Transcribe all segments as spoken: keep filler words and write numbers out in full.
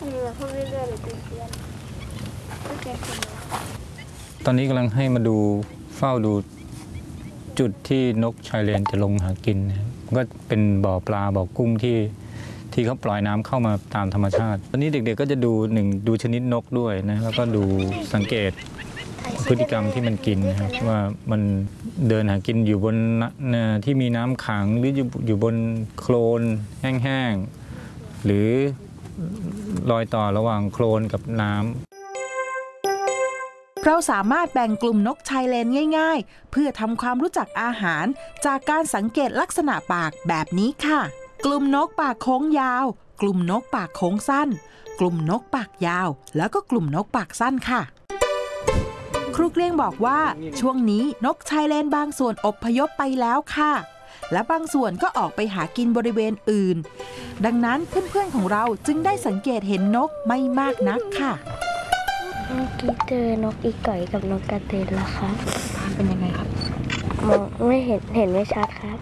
มีแบบพูดเรื่อยๆหรือตื่นเต้นก็เก่งขึ้นตอนนี้กำลังให้มาดูเฝ้าดูจุดที่นกชายเลนจะลงหากินนะครับก็เป็นบ่อปลาบ่อกุ้งที่ที่เขาปล่อยน้ำเข้ามาตามธรรมชาติตอนนี้เด็กๆก็จะดูหนึ่งดูชนิดนกด้วยนะแล้วก็ดูสังเกตพฤติกรรมที่มันกินนะครับว่ามันเดินหากินอยู่บนที่มีน้ำขังหรืออยู่บนโคลนแห้งๆหรือรอยต่อระหว่างโคลนกับน้ำเราสามารถแบ่งกลุ่มนกชายเลนง่ายๆเพื่อทำความรู้จักอาหารจากการสังเกตลักษณะปากแบบนี้ค่ะกลุ่มนกปากโค้งยาวกลุ่มนกปากโค้งสั้นกลุ่มนกปากยาวแล้วก็กลุ่มนกปากสั้นค่ะครูเกลี้ยงบอกว่าช่วงนี้นกชายเลนบางส่วนอพยพไปแล้วค่ะและบางส่วนก็ออกไปหากินบริเวณอื่นดังนั้นเพื่อนๆของเราจึงได้สังเกตเห็นนกไม่มากนักค่ะเมื่อกี้เจอนกอีก่อยกับนกกระเตนแล้วครับเป็นยังไงครับมองไม่เห็นเห็นไม่ชัดครับ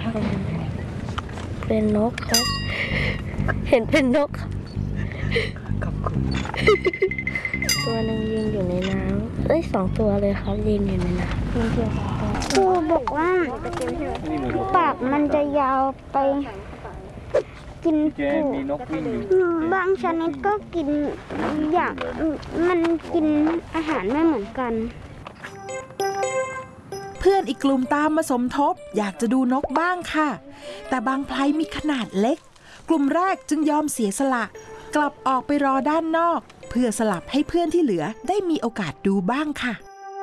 เป็นนกครับเห็นเป็นนกครับขอบคุณตัวหนึ่งยืนอยู่ในน้ำเอ้ยสองตัวเลยครับยืนอยู่ในน้ำมีเพียงสองตัวครูบอกว่าปากมันจะยาวไปกินปูบางชนิดก็กินอย่างมันกินอาหารไม่เหมือนกันเพื่อนอีกกลุ่มตามมาสมทบอยากจะดูนกบ้างค่ะแต่บางไพลมีขนาดเล็กกลุ่มแรกจึงยอมเสียสละกลับออกไปรอด้านนอกเพื่อสลับให้เพื่อนที่เหลือได้มีโอกาสดูบ้างค่ะ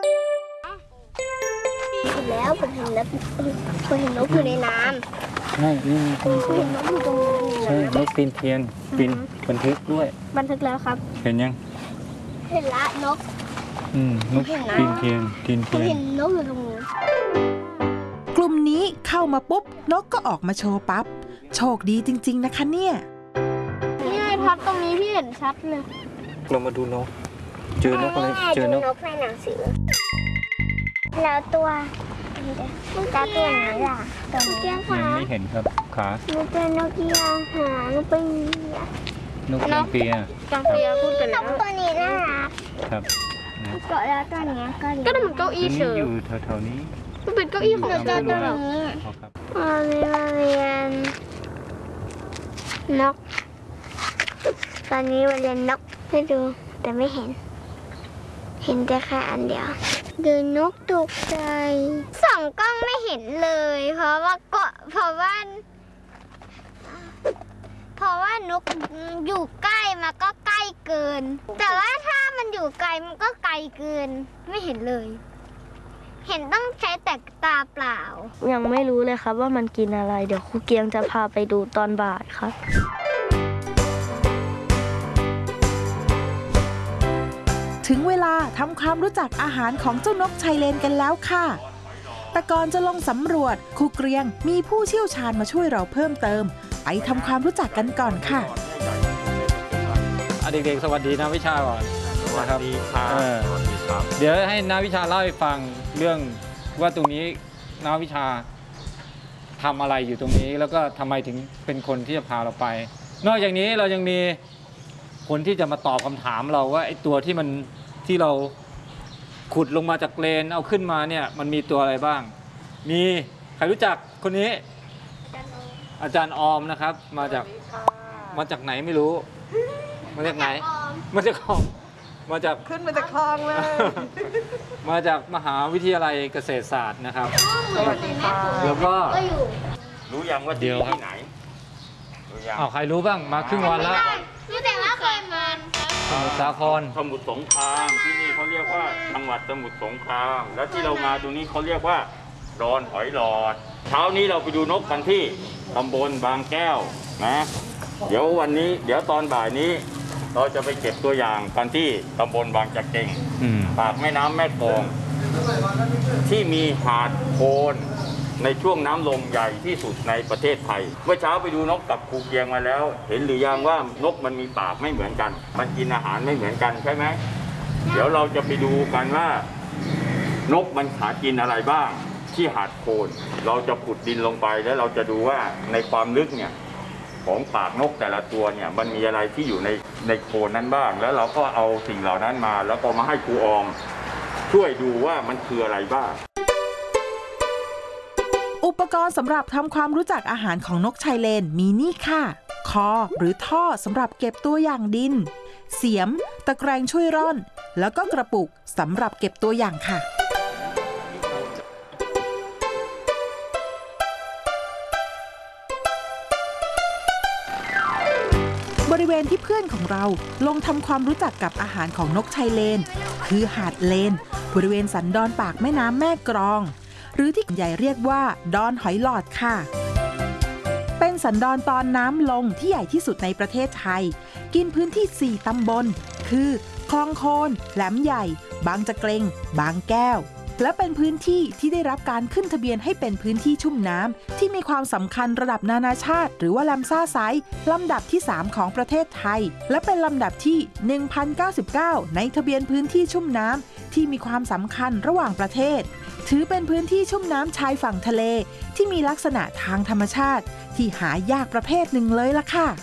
แล้วผมเห็นนกผมเห็นนกอยู่ในน้ำใช่นี่ผมเห็นนกอยู่ตรงนี้ใช่นกปีนเทียนปีนบันทึกด้วยบันทึกแล้วครับเห็นยังเห็นละนกอืมนกปีนเทียนปีนเทียนเห็นนกอยู่ตรงนี้กลุ่มนี้เข้ามาปุ๊บนกก็ออกมาโชว์ปั๊บโชคดีจริงๆนะคะเนี่ยนี่ไงพับตรงนี้พี่เห็นชัดเลยเรามาดูนกเจอนกอะไรเจอนกนกในหนังสือแล้วตัวตาตัวไหนล่ะตัวนี้ยังไม่เห็นครับขาหนูเป็นนกเอียงหางปีนกกังเปียกังเปียพูดไปแล้วนกตัวนี้น่ารักครับเกาะแล้วตัวนี้ก็ก็เหมือนเก้าอี้เฉยอยู่แถวๆนี้มันเป็นเก้าอี้ของเจ้าตัวนี้มาเรียนมาเรียนนกตอนนี้มาเรียนนกให้ดูแต่ไม่เห็นเห็นแต่แค่อันเดียวเดินนกตกใจส่องกล้องไม่เห็นเลยเพราะว่าก็เพราะว่าเพราะว่านกอยู่ใกล้มันก็ใกล้เกินแต่ว่าถ้ามันอยู่ไกลมันก็ไกลเกินไม่เห็นเลยเห็นต้องใช้แต่ตาเปล่ายังไม่รู้เลยครับว่ามันกินอะไรเดี๋ยวครูเกียงจะพาไปดูตอนบ่ายครับถึงเวลาทำความรู้จักอาหารของเจ้านกชายเลนกันแล้วค่ะแต่ก่อนจะลงสำรวจครูเกรียงมีผู้เชี่ยวชาญมาช่วยเราเพิ่มเติมไปทำความรู้จักกันก่อนค่ะเด็กๆสวัสดีนะวิชาก่อนสวัสดีครับเดี๋ยวให้นาวิชาเล่าให้ฟังเรื่องว่าตรงนี้นาวิชาทำอะไรอยู่ตรงนี้แล้วก็ทำไมถึงเป็นคนที่จะพาเราไปนอกจากนี้เรายังมีคนที่จะมาตอบคำถามเราว่าไอ้ตัวที่มันที่เราขุดลงมาจากเลนเอาขึ้นมาเนี่ยมันมีตัวอะไรบ้างมีใครรู้จักคนนี้อาจารย์ออมนะครับมาจากมาจากไหนไม่รู้มาจากไหนมาจากคลองมาจากขึ้นมาจากคลองเลยมาจากมหาวิทยาลัยเกษตรศาสตร์นะครับสวัสดีค่ะแล้วก็รู้ยังว่าที่ที่ไหนรู้ยังอ้าวใครรู้บ้างมาครึ่งวันแล้วรู้แต่ว่าเคยมาสมุทรสาครสมุทรสงครามที่นี่เขาเรียกว่าจังหวัดสมุทรสงครามแล้วที่เรามาตรงนี้เขาเรียกว่าดอนหอยหลอดเช้านี้เราไปดูนกกันที่ตำบลบางแก้วนะเดี๋ยววันนี้เดี๋ยวตอนบ่ายนี้เราจะไปเก็บตัวอย่างกันที่ตำบลบางจักเก่งปากแม่น้ำแม่กลองที่มีหาดโคนในช่วงน้ำลงใหญ่ที่สุดในประเทศไทยเมื่อเช้าไปดูนกกับครูเกียงมาแล้วเห็นหรือยังว่านกมันมีปากไม่เหมือนกันมันกินอาหารไม่เหมือนกันใช่ไหมเดี๋ยวเราจะไปดูกันว่านกมันหากินอะไรบ้างที่หาดโคนเราจะขุดดินลงไปแล้วเราจะดูว่าในความลึกเนี่ยของปากนกแต่ละตัวเนี่ยมันมีอะไรที่อยู่ในในโคนนั้นบ้าง แล้วเราก็เอาสิ่งเหล่านั้นมาแล้วก็มาให้ครูออมช่วยดูว่ามันคืออะไรบ้างอุปกรณ์สำหรับทำความรู้จักอาหารของนกชายเลนมีนี่ค่ะ คอหรือท่อสำหรับเก็บตัวอย่างดิน เสียม ตะแกรงช่วยร่อน แล้วก็กระปุกสำหรับเก็บตัวอย่างค่ะ บริเวณที่เพื่อนของเราลงทำความรู้จักกับอาหารของนกชายเลนคือหาดเลนบริเวณสันดอนปากแม่น้ำแม่กรองหรือที่ใหญ่เรียกว่าดอนหอยหลอดค่ะเป็นสันดอนตอนน้ำลงที่ใหญ่ที่สุดในประเทศไทยกินพื้นที่สี่ตำบลคือคลองโคนแหลมใหญ่บางจะเกรงบางแก้วและเป็นพื้นที่ที่ได้รับการขึ้นทะเบียนให้เป็นพื้นที่ชุ่มน้ำที่มีความสำคัญระดับนานาชาติหรือว่าแลมซ่าไซต์ลำดับที่สามของประเทศไทยและเป็นลำดับที่ หนึ่งพันเก้าสิบเก้า ในทะเบียนพื้นที่ชุ่มน้ำที่มีความสำคัญระหว่างประเทศถือเป็นพื้นที่ชุ่มน้ำชายฝั่งทะเลที่มีลักษณะทางธรรมชาติที่หายากประเภทหนึ่งเลยล่ะค่ะ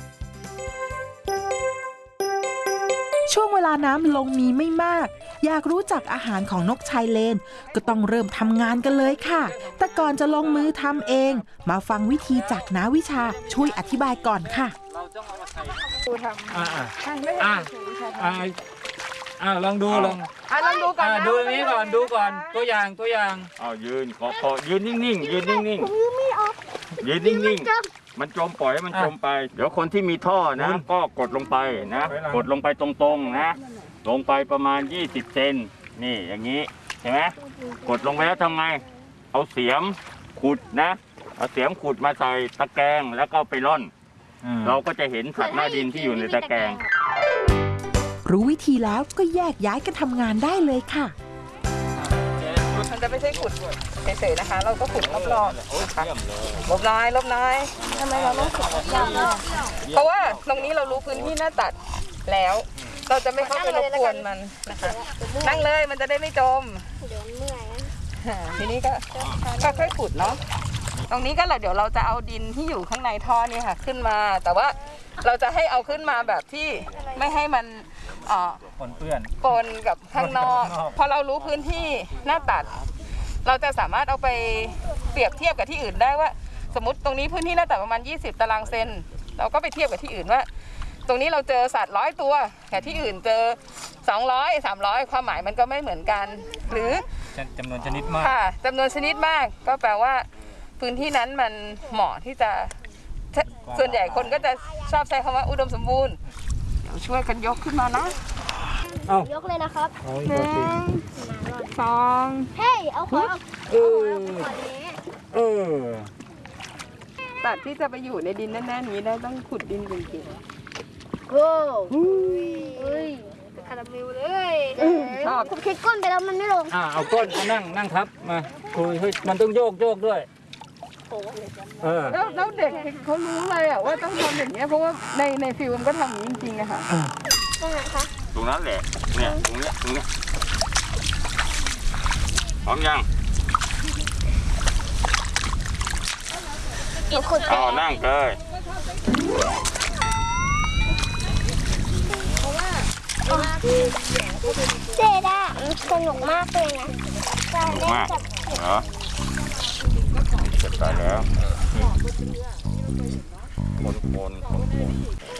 ช่วงเวลาน้ำลงมีไม่มากอยากรู้จักอาหารของนกชายเลนก็ต้องเริ่มทำงานกันเลยค่ะแต่ก่อนจะลงมือทำเองมาฟังวิธีจากน้าวิชาช่วยอธิบายก่อนค่ะอ่าอ่าอ่าอ่าลองดูลองอ่ะลองดูก่อนนะดูอันนี้ก่อนดูก่อนตัวอย่างตัวอย่างเอายืนขอขอยืนนิ่งๆยืนนิ่งๆยืนนิ่งๆมันจมปล่อยให้มันจมไป เดี๋ยวคนที่มีท่อนะก็กดลงไปนะกดลงไปตรงๆนะลงไปประมาณยี่สิบเซนนี่อย่างนี้เห็นไหมกดลงไปแล้วทำไงเอาเสียมขุดนะเอาเสียมขุดมาใส่ตะแกรงแล้วก็ไปร่อนเราก็จะเห็นสัตว์หน้าดินที่อยู่ในตะแกรงรู้วิธีแล้วก็แยกย้ายกันทำงานได้เลยค่ะมันจะไม่ใช่ขุดเฉยๆนะคะเราก็ขุดรอบๆนะคะลบน้อยลบน้อยทำไมเราต้องขุดรอบๆเพราะว่าตรงนี้เรารู้พื้นที่หน้าตัดแล้วเราจะไม่เข้าไปรบกวนมันนะคะนั่งเลยมันจะได้ไม่จมเดี๋ยวเมื่อยทีนี้ก็ค่อยๆขุดเนาะตรงนี้ก็เดี๋ยวเราจะเอาดินที่อยู่ข้างในท่อนี่ค่ะขึ้นมาแต่ว่าเราจะให้เอาขึ้นมาแบบที่ไม่ให้มันปนเปื้อนปนกับข้างนอกพอเรารู้พื้นที่หน้าตัดเราจะสามารถเอาไปเปรียบเทียบกับที่อื่นได้ว่าสมมติตรงนี้พื้นที่หน้าตัดประมาณยี่สิบตารางเซนเราก็ไปเทียบกับที่อื่นว่าตรงนี้เราเจอสัตว์ร้อยตัวแต่ที่อื่นเจอสองร้อย สามร้อยความหมายมันก็ไม่เหมือนกันหรือจำนวนชนิดมากค่ะจำนวนชนิดมากก็แปลว่าพื้นที่นั้นมันเหมาะที่จะส่วนใหญ่คนก็จะชอบใช้คำว่าอุดมสมบูรณ์เดี๋ยวช่วยกันยกขึ้นมานะยกเลยนะครับหนึ่งสองเฮ้ยเอาขอเออเออตัดที่จะไปอยู่ในดินแน่ๆนี้ได้ต้องขุดดินจริงๆโอ้เฮ้ยคาราเมลเลยชอบผมคิดก้นไปแล้วมันไม่ลงอ่าเอาก้นมานั่งนั่งทับมาคุยเฮ้ยมันต้องโยกโยกด้วยเออแล้วเด็กเขารู้เลยอ่ะว่าต้องทำอย่างเงี้ยเพราะว่าในในฟิล์มก็ทำอย่างนี้จริงๆอะค่ะตรงไหนคะตรงนั้นแหละเนี่ยตรงเนี้ยตรงเนี้ยพร้อมยังเอานั่งเลยเจด้าสนุกมากเลยนะสนุกมากเหรอเสร็จไปแล้วคนคนคนคน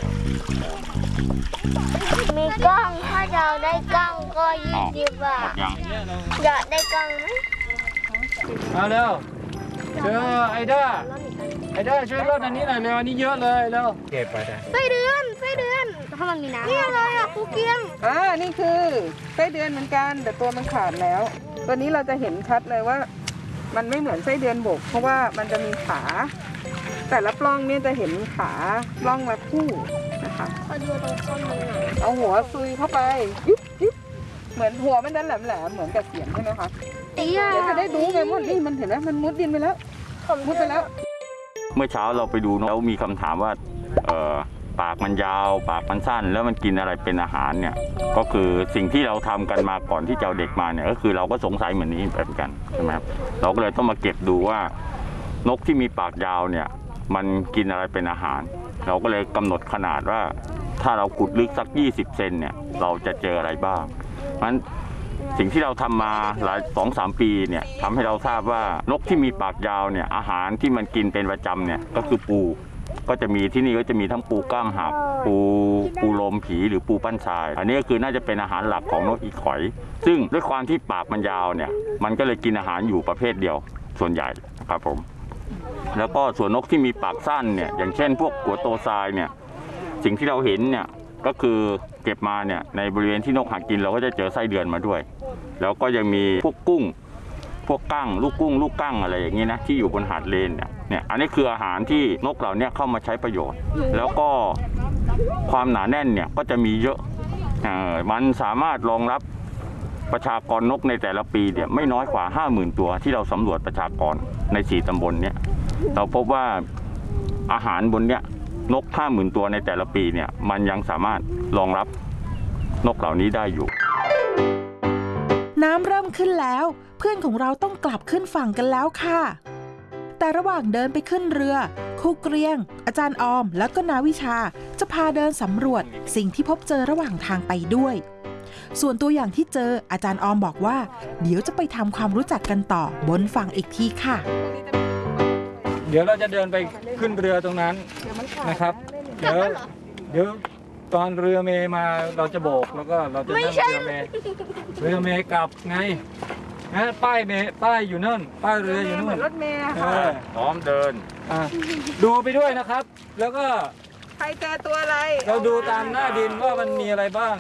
มีกล้องถ้าเราได้กล้องก็ยี่สิบบาทอยากได้กล้องไหมเอาเร็วเจอไอด้าไอด้าช่วยรถอันนี้หน่อยเร็วอันนี้เยอะเลยเร็วเก็บไปได้ไส้เดือนไส้เดือนถ้ามันมีน้ำนี่อะไรอ่ะครูเกียงอ่านี่คือไส้เดือนเหมือนกันแต่ตัวมันขาดแล้วตัวนี้เราจะเห็นชัดเลยว่ามันไม่เหมือนไส้เดือนบกเพราะว่ามันจะมีขาแต่ละปล้องเนี่ยจะเห็นขาปล้องละคู่นะคะเอาดูตรงต้นมือเอาหัวซุยเข้าไปยุบยุบเหมือนหัวมันจะแหลมแหลมเหมือนกับเสียมใช่ไหมคะเดี๋ยวจะได้ดูไงว่านี่มันเห็นไหมมันมุดดินไปแล้วมุดไปแล้วเมื่อเช้าเราไปดูแล้วมีคำถามว่าเออปากมันยาวปากมันสั้นแล้วมันกินอะไรเป็นอาหารเนี่ยก็คือสิ่งที่เราทำกันมาก่อนที่จะเอาเด็กมาเนี่ยก็คือเราก็สงสัยเหมือนนี้แบบกันใช่ไหมครับเราก็เลยต้องมาเก็บดูว่านกที่มีปากยาวเนี่ยมันกินอะไรเป็นอาหาร เราก็เลยกำหนดขนาดว่าถ้าเราขุดลึกสักยี่สิบเซนเนี่ยเราจะเจออะไรบ้างเพราะฉะนั้นสิ่งที่เราทำมาหลายสองสามปีเนี่ยทำให้เราทราบว่านกที่มีปากยาวเนี่ยอาหารที่มันกินเป็นประจำเนี่ยก็คือปูก็จะมีที่นี่ก็จะมีทั้งปูก้างหักปูปูลมผีหรือปูปั้นทรายอันนี้ก็คือน่าจะเป็นอาหารหลักของนกอีขอยซึ่งด้วยความที่ปากมันยาวเนี่ยมันก็เลยกินอาหารอยู่ประเภทเดียวส่วนใหญ่ครับผมแล้วก็ส่วนนกที่มีปากสั้นเนี่ยอย่างเช่นพวกกัวโตทรายเนี่ยสิ่งที่เราเห็นเนี่ยก็คือเก็บมาเนี่ยในบริเวณที่นกหากินเราก็จะเจอไส้เดือนมาด้วยแล้วก็ยังมีพวกกุ้งพวกกั้งลูกกุ้งลูกกั้งอะไรอย่างนี้นะที่อยู่บนหาดเลนเนี่ยเนี่ยอันนี้คืออาหารที่นกเหล่านี้เข้ามาใช้ประโยชน์ แล้วก็ความหนาแน่นเนี่ยก็จะมีเยอะเอ่อมันสามารถรองรับประชากรนกในแต่ละปีเนี่ยไม่น้อยกว่า ห้าหมื่น ตัวที่เราสำรวจประชากรในสี่ตำบลเนี่ยเราพบว่าอาหารบนเนี้ยนก ห้าหมื่น ตัวในแต่ละปีเนี่ยมันยังสามารถรองรับนกเหล่านี้ได้อยู่น้ำเริ่มขึ้นแล้วเพื่อนของเราต้องกลับขึ้นฝั่งกันแล้วค่ะแต่ระหว่างเดินไปขึ้นเรือครูเกรียงอาจารย์ออมแล้วก็นาวิชาจะพาเดินสำรวจสิ่งที่พบเจอระหว่างทางไปด้วยส่วนตัวอย่างที่เจออาจารย์ออมบอกว่าเดี๋ยวจะไปทำความรู้จักกันต่อบนฝั่งอีกทีค่ะเดี๋ยวเราจะเดินไปขึ้นเรือตรงนั้นนะครับเดี๋ยวเดี๋ยวตอนเรือเมย์มาเราจะโบกแล้วก็เราจะนั่งเรือเมย์เรือเมย์กลับไงนะป้ายเมย์ป้ายอยู่นั่นป้ายเรืออยู่นู่นรถเมล์ค่ะพร้อมเดินดูไปด้วยนะครับแล้วก็ใครเจอตัวอะไรเราดูตามหน้าดินว่ามันมีอะไรบ้าง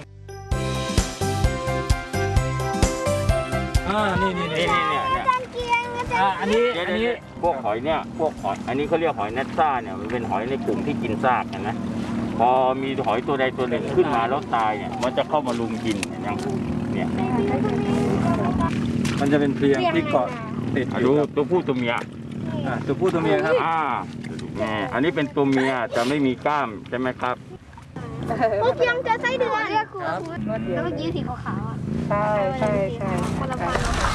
อ่านี่นี่นี่นี่เนี่ยเนี่ยอ่าอันนี้อันนี้พวกหอยเนี่ยพวกหอยอันนี้เขาเรียกหอยนัตซ่าเนี่ยมันเป็นหอยในกลุ่มที่กินซากนะพอมีหอยตัวใดตัวหนึ่งขึ้นมาแล้วตายเนี่ยมันจะเข้ามาลุมกินอย่างเนี่ยมันจะเป็นเพลียงที่เกาะติดอยู่ตัวผู้ตัวเมียตัวผู้ตัวเมียครับอ่าอันนี้เป็นตัวเมียจะไม่มีกล้ามใช่ไหมครับพวกยังจะไส้เดือนเรียกครูแล้วเมื่อกี้สีขาวๆอ่ะใช่ใช่ใช่คนละพัน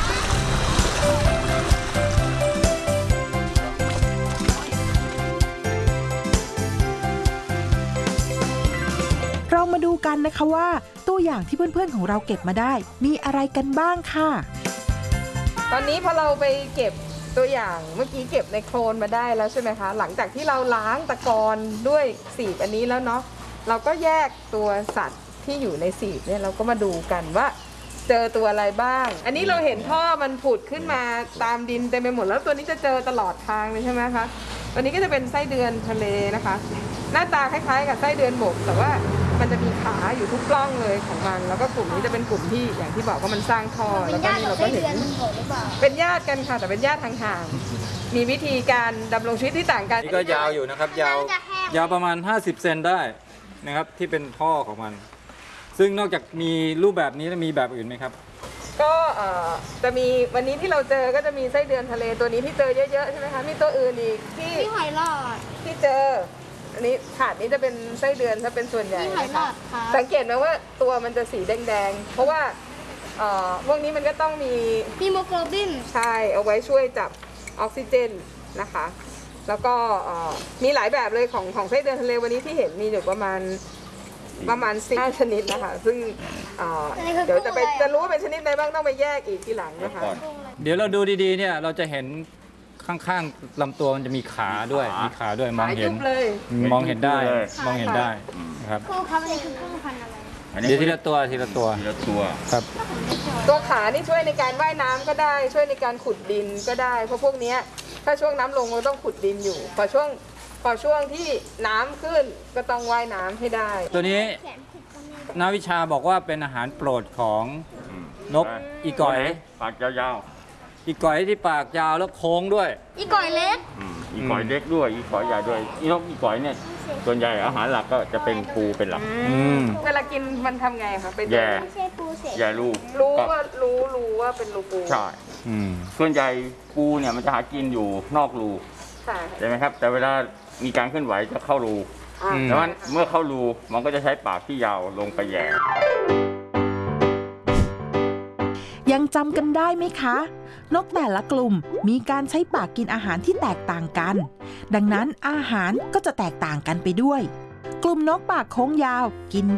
เรามาดูกันนะคะว่าตัวอย่างที่เพื่อนๆของเราเก็บมาได้มีอะไรกันบ้างค่ะตอนนี้พอเราไปเก็บตัวอย่างเมื่อกี้เก็บในโคลนมาได้แล้วใช่ไหมคะหลังจากที่เราล้างตะกอนด้วยสีอันนี้แล้วเนาะเราก็แยกตัวสัตว์ที่อยู่ในสีเนี่ยเราก็มาดูกันว่าเจอตัวอะไรบ้างอันนี้เราเห็นท่อมันผุดขึ้นมาตามดินเต็มไปหมดแล้วตัวนี้จะเจอตลอดทางเลยใช่ไหมคะตัวนี้ก็จะเป็นไส้เดือนทะเลนะคะหน้าตาคล้ายๆกับไส้เดือนบกแต่ว่ามันจะมีขาอยู่ทุกกล้องเลยของมันแล้วก็กลุ่มนี้จะเป็นกลุ่มที่อย่างที่บอกว่ามันสร้างท่อแล้วก็นี่เราก็เห็นเป็นญาติกันค่ะแต่เป็นญาติห่างๆมีวิธีการดำรงชีวิตที่ต่างกันนี่ก็ยาวอยู่นะครับยาวยาวประมาณห้าสิบเซนได้นะครับที่เป็นท่อของมันซึ่งนอกจากมีรูปแบบนี้แล้วมีแบบอื่นไหมครับก็จะมีวันนี้ที่เราเจอก็จะมีไส้เดือนทะเลตัวนี้ที่เจอเยอะๆใช่ไหมคะมีตัวอื่นอีกที่หอยหลอดที่เจออันนี้ถาดนี้จะเป็นไส้เดือนถ้าเป็นส่วนใหญ่นะคะสังเกตไหมว่าตัวมันจะสีแดงๆเพราะว่าพวกนี้มันก็ต้องมีฮีโมโกลบินใช่เอาไว้ช่วยจับออกซิเจนนะคะแล้วก็มีหลายแบบเลยของของไส้เดือนทะเลวันนี้ที่เห็นมีอยู่ประมาณประมาณสี่ชนิดนะคะซึ่งเดี๋ยวจะไปจะรู้ว่าเป็นชนิดไหนบ้างต้องไปแยกอีกทีหลังนะคะเดี๋ยวเราดูดีๆเนี่ยเราจะเห็นข้างๆลำตัวมันจะมีขาด้วยมีขาด้วยมองเห็นมองเห็นได้มองเห็นได้ครับครูครับอันนี้คือกุ้งพันอะไรเดี๋ยวทีละตัวทีละตัวทีละตัวครับตัวขานี่ช่วยในการว่ายน้ำก็ได้ช่วยในการขุดดินก็ได้เพราะพวกนี้ถ้าช่วงน้ำลงเราต้องขุดดินอยู่พอช่วงพอช่วงที่น้ำขึ้นก็ต้องว่ายน้ำให้ได้ตัวนี้นักวิชาบอกว่าเป็นอาหารโปรดของนกอีก๋อยปากยาวๆอีก๋อยที่ปากยาวแล้วโค้งด้วยอีก๋อยเล็กอีก๋อยเล็กด้วยอีก๋อยใหญ่ด้วยอีนกอีก๋อยเนี่ยส่วนใหญ่อาหารหลักก็จะเป็นปูเป็นหลักเวลากินมันทำไงคะเป็นแย่แย่ลูกรู้ว่ารู้รู้ว่าเป็นรูปูใช่ส่วนใหญ่ปูเนี่ยมันจะหากินอยู่นอกรูใช่ไหมครับแต่เวลามีการเคลื่อนไหวจะเข้ารูดังนั้นเมื่อเข้ารูมันก็จะใช้ปากที่ยาวลงไปแย่ยังจำกันได้ไหมคะ นกแต่ละกลุ่มมีการใช้ปากกินอาหารที่แตกต่างกัน ดังนั้นอาหารก็จะแตกต่างกันไปด้วย กลุ่มนกปากโค้งยาวกิน